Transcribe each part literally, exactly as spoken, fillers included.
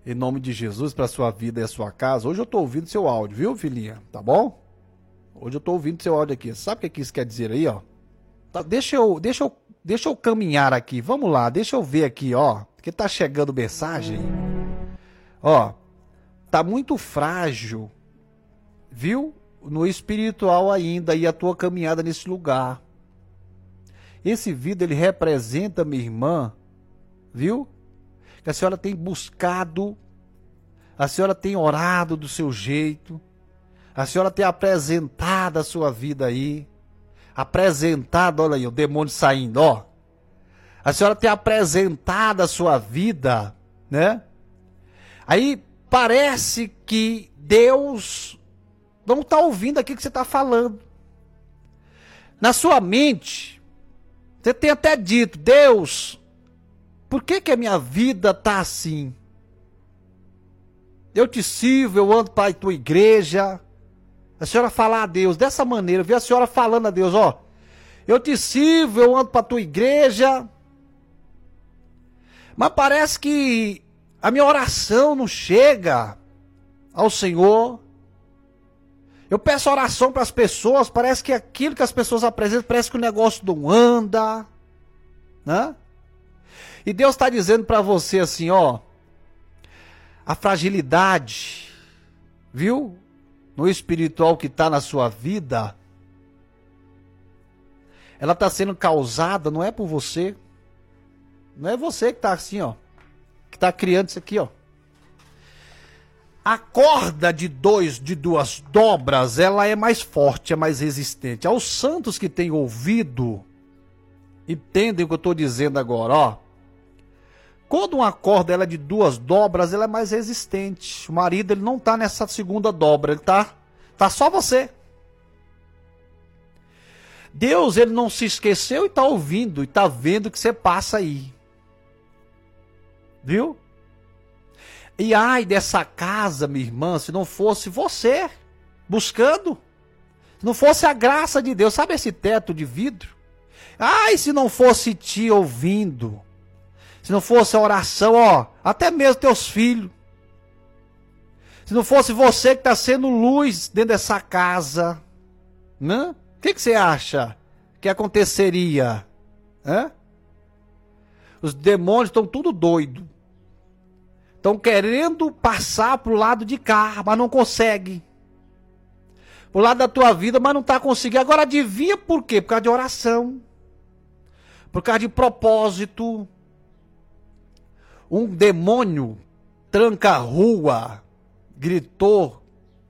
Em nome de Jesus, para a sua vida e a sua casa. Hoje eu tô ouvindo seu áudio, viu, filhinha? Tá bom? Hoje eu tô ouvindo seu áudio aqui. Sabe o que isso quer dizer aí, ó? Tá, deixa eu, deixa eu, deixa eu caminhar aqui. Vamos lá, deixa eu ver aqui, ó. Porque tá chegando mensagem. Ó, tá muito frágil, viu? No espiritual ainda e a tua caminhada nesse lugar. Esse vidro, ele representa, minha irmã, viu? Que a senhora tem buscado, a senhora tem orado do seu jeito, a senhora tem apresentado a sua vida aí, apresentado, olha aí, o demônio saindo, ó. A senhora tem apresentado a sua vida, né? Aí parece que Deus não está ouvindo aquilo que você está falando. Na sua mente, você tem até dito, Deus, por que que a minha vida está assim? Eu te sirvo, eu ando para a tua igreja. A senhora falar a Deus dessa maneira, vê a senhora falando a Deus, ó. Eu te sirvo, eu ando para a tua igreja. Mas parece que a minha oração não chega ao Senhor. Eu peço oração para as pessoas, parece que aquilo que as pessoas apresentam, parece que o negócio não anda, né? E Deus está dizendo para você assim, ó, a fragilidade, viu? No espiritual que está na sua vida, ela está sendo causada, não é por você, não é você que está assim, ó, que está criando isso aqui, ó. A corda de dois, de duas dobras, ela é mais forte, é mais resistente. Aos santos que têm ouvido, entendem o que eu estou dizendo agora, ó. Quando uma corda ela é de duas dobras, ela é mais resistente. O marido, ele não está nessa segunda dobra, ele está tá só você. Deus, ele não se esqueceu e está ouvindo, e está vendo o que você passa aí. Viu? E ai dessa casa, minha irmã, se não fosse você buscando, se não fosse a graça de Deus, sabe esse teto de vidro? Ai, se não fosse ti ouvindo, se não fosse a oração, ó, até mesmo teus filhos, se não fosse você que está sendo luz dentro dessa casa, né? O que, que você acha que aconteceria? Hã? Os demônios estão tudo doidos. Estão querendo passar para o lado de cá, mas não consegue. Para o lado da tua vida, mas não está conseguindo. Agora adivinha por quê? Por causa de oração. Por causa de propósito. Um demônio tranca-rua, gritou,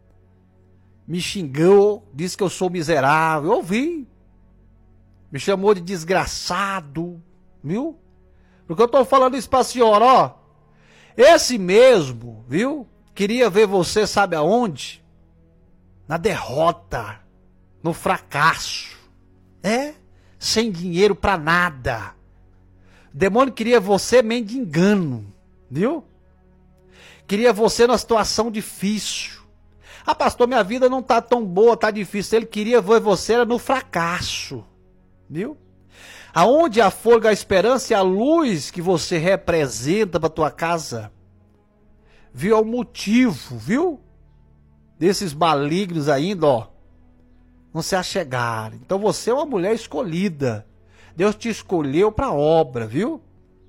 me xingou, disse que eu sou miserável. Eu ouvi. Me chamou de desgraçado. Viu? Porque eu estou falando isso para a senhora, ó. Esse mesmo, viu? Queria ver você, sabe aonde? Na derrota, no fracasso. É? Sem dinheiro pra nada. O demônio queria você mendigando, viu? Queria você numa situação difícil. Ah, pastor, minha vida não tá tão boa, tá difícil. Ele queria ver você era no fracasso, viu? Aonde a folga, a esperança e a luz que você representa para tua casa, viu? É o motivo, viu? Desses malignos ainda, ó, não se achegarem. Então você é uma mulher escolhida. Deus te escolheu para a obra, viu?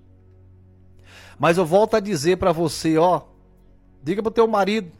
Mas eu volto a dizer para você, ó, diga para o teu marido,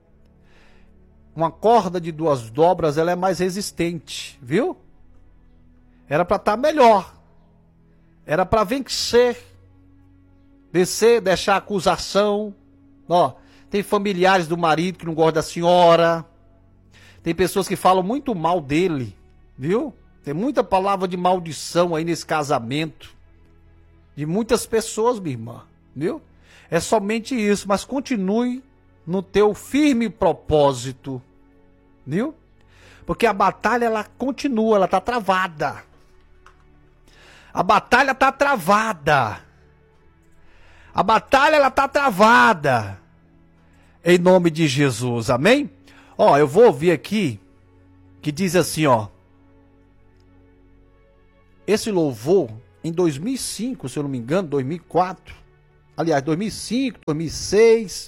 uma corda de duas dobras, ela é mais resistente, viu? Era para estar melhor. Era para vencer. Vencer, deixar acusação. Ó, tem familiares do marido que não gostam da senhora. Tem pessoas que falam muito mal dele, viu? Tem muita palavra de maldição aí nesse casamento. De muitas pessoas, minha irmã, viu? É somente isso, mas continue no teu firme propósito, viu? Porque a batalha, ela continua, ela tá travada. A batalha tá travada. A batalha, ela tá travada. Em nome de Jesus, amém? Ó, eu vou ouvir aqui, que diz assim, ó. Esse louvor, em dois mil e cinco, se eu não me engano, dois mil e quatro, aliás, dois mil e cinco, dois mil e seis.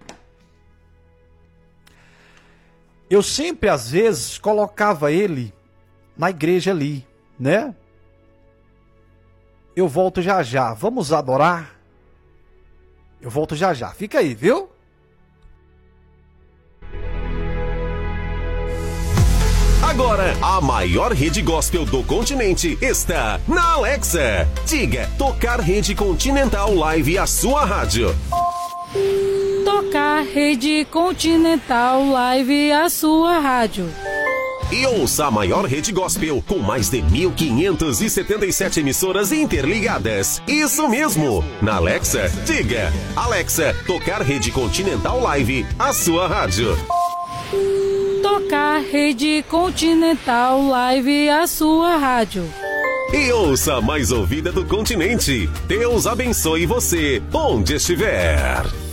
Eu sempre, às vezes, colocava ele na igreja ali, né? Eu volto já já. Vamos adorar? Eu volto já já. Fica aí, viu? Agora, a maior rede gospel do continente está na Alexa. Diga, tocar Rede Continental Live, a sua rádio. Tocar Rede Continental Live, a sua rádio. E ouça a maior rede gospel com mais de mil quinhentas e setenta e sete emissoras interligadas. Isso mesmo! Na Alexa, diga, Alexa, tocar Rede Continental Live, a sua rádio. Tocar Rede Continental Live, a sua rádio. E ouça a mais ouvida do continente. Deus abençoe você, onde estiver.